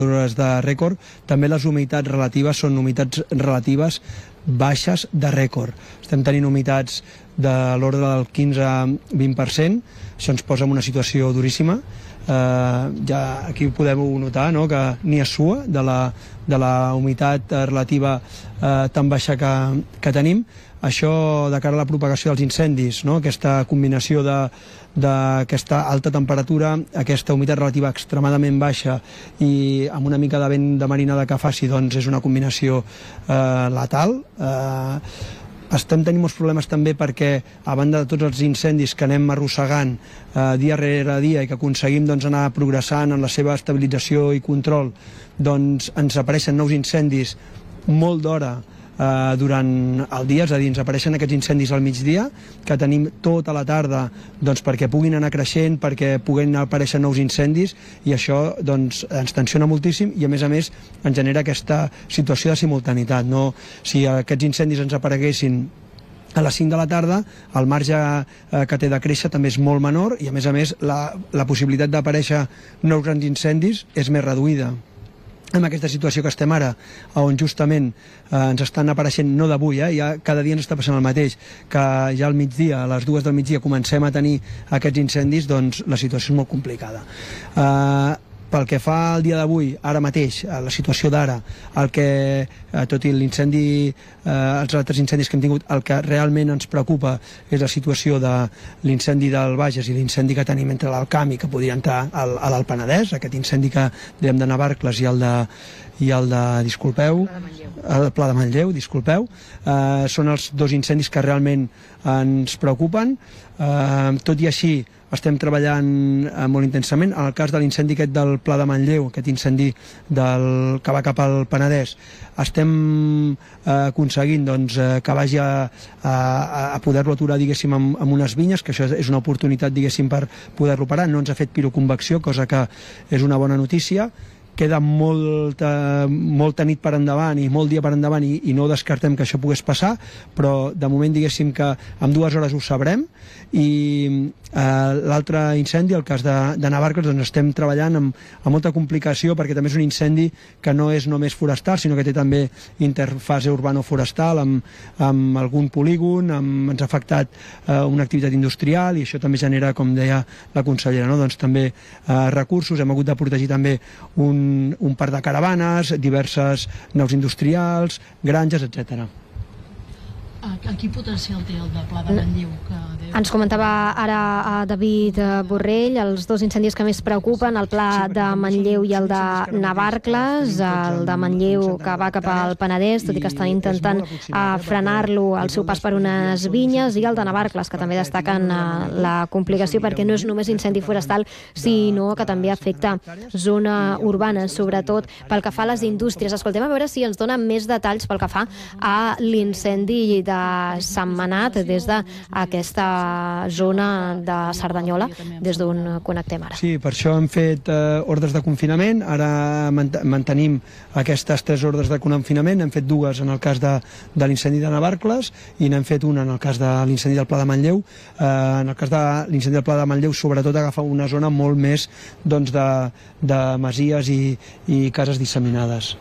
temperatures de rècord, també les humitats relatives són humitats relatives baixes de rècord. Estem tenint humitats de l'ordre del 15-20%, això ens posa en una situació duríssima. Ja aquí podeu notar, no?, que ni es sua de la humitat relativa tan baixa que tenim. Això de cara a la propagació dels incendis, no?, aquesta combinació d'aquesta alta temperatura, aquesta humitat relativa extremadament baixa i amb una mica de vent de marinada que faci, doncs és una combinació letal. Estem tenint molts problemes també perquè, a banda de tots els incendis que anem arrossegant dia rere dia i que aconseguim anar progressant en la seva estabilització i control, doncs ens apareixen nous incendis molt d'hora durant el dia, és a dir, ens apareixen aquests incendis al migdia, que tenim tota la tarda perquè puguin anar creixent, perquè puguin aparèixer nous incendis, i això ens tensiona moltíssim i a més ens genera aquesta situació de simultaneïtat. Si aquests incendis ens apareguessin a les 5 de la tarda, el marge que té de créixer també és molt menor i a més la possibilitat d'aparèixer nous grans incendis és més reduïda. En aquesta situació que estem ara, on justament ens estan apareixent, no d'avui, ja cada dia ens està passant el mateix, que ja al migdia, a les 2 del migdia, comencem a tenir aquests incendis, doncs la situació és molt complicada. Pel que fa al dia d'avui, ara mateix, a la situació d'ara, tot i l'incendi, els altres incendis que hem tingut, el que realment ens preocupa és la situació de l'incendi del Bages i l'incendi que tenim entre l'Alcamp i que podria entrar a l'Alt Penedès, aquest incendi que dèiem de Navarcles i el de Pla de Manlleu, disculpeu. Són els dos incendis que realment ens preocupen. Tot i així, estem treballant molt intensament. En el cas de l'incendi aquest del Pla de Manlleu, aquest incendi que va cap al Penedès, estem aconseguint que vagi a poder-lo aturar, diguéssim, amb unes vinyes, que això és una oportunitat, diguéssim, per poder-lo parar. No ens ha fet piroconvecció, cosa que és una bona notícia. Queda molta nit per endavant i molt dia per endavant i no descartem que això pogués passar, però de moment diguéssim que en 2 hores ho sabrem. I l'altre incendi, el cas de Navarcles, doncs estem treballant amb molta complicació perquè també és un incendi que no és només forestal, sinó que té també interfase urbano-forestal amb algun polígon, ens ha afectat una activitat industrial i això també genera, com deia la consellera, doncs també recursos. Hem hagut de protegir també un parc de caravanes, diverses naus industrials, granges, etc. Quin potencial té el de Pla de Manlleu? Ens comentava ara David Borrell els dos incendis que més preocupen, el Pla de Manlleu i el de Navarcles. El de Manlleu que va cap al Penedès, tot i que estan intentant frenar-lo al seu pas per unes vinyes, i el de Navarcles, que també destaquen la complicació perquè no és només incendi forestal, sinó que també afecta zona urbana, sobretot pel que fa a les indústries. Escoltem a veure si ens dona més detalls pel que fa a l'incendi de Sentmenat des d'aquesta zona de Cerdanyola, des d'on connectem ara. Sí, per això hem fet ordres de confinament. Ara mantenim aquestes 3 ordres de confinament. Hem fet 2 en el cas de l'incendi de Navarcles i n'hem fet una en el cas de l'incendi del Pla de Manlleu. En el cas de l'incendi del Pla de Manlleu, sobretot agafa una zona molt més de masies i cases disseminades.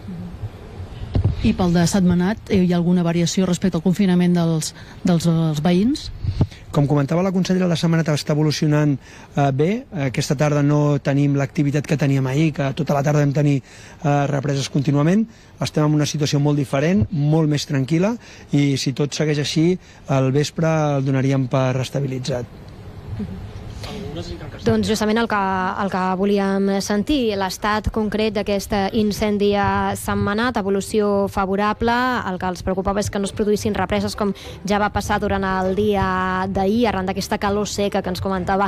I pel de Sentmenat, hi ha alguna variació respecte al confinament dels veïns? Com comentava la consellera, la Sentmenat està evolucionant bé. Aquesta tarda no tenim l'activitat que teníem ahir, que tota la tarda vam tenir represes contínuament. Estem en una situació molt diferent, molt més tranquil·la, i si tot segueix així, al vespre el donaríem per estabilitzat. Doncs justament el que volíem sentir, l'estat concret d'aquest incendi a Sentmenat, evolució favorable. El que els preocupava és que no es produïssin represes com ja va passar durant el dia d'ahir, arran d'aquesta calor seca que ens comentava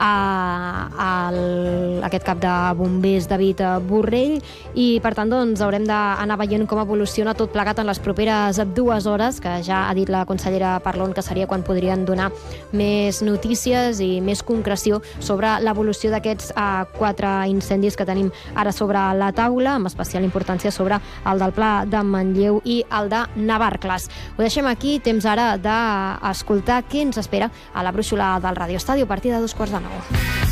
aquest cap de bombers David Borrell, i per tant doncs haurem d'anar veient com evoluciona tot plegat en les properes 2 hores, que ja ha dit la consellera Parlon que seria quan podrien donar més notícies i més concreció sobre l'evolució d'aquests 4 incendis que tenim ara sobre la taula, amb especial importància sobre el del Pla de Manlleu i el de Navarcles. Ho deixem aquí, temps ara d'escoltar què ens espera a la brúixola del Radio Estadi a partir de 2:15.